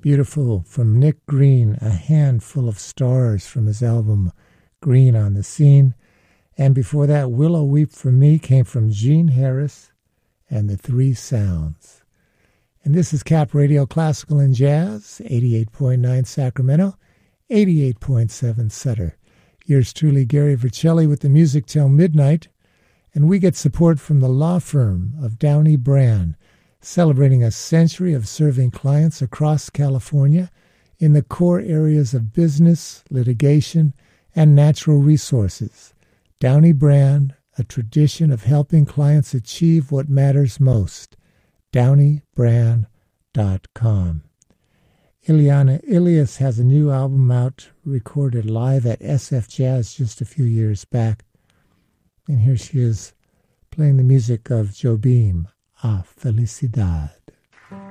Beautiful from Nick Green, A Handful of Stars from his album Green on the Scene. And before that, Willow Weep for Me came from Gene Harris and the Three Sounds. And this is Cap Radio Classical and Jazz, 88.9 Sacramento, 88.7 Sutter. Yours truly, Gary Vercelli, with the music till midnight. And we get support from the law firm of Downey Brand, celebrating a century of serving clients across California in the core areas of business, litigation, and natural resources. Downey Brand, a tradition of helping clients achieve what matters most. DowneyBrand.com. Ileana Ilias has a new album out, recorded live at SF Jazz just a few years back. And here she is playing the music of Jobim, A Felicidade.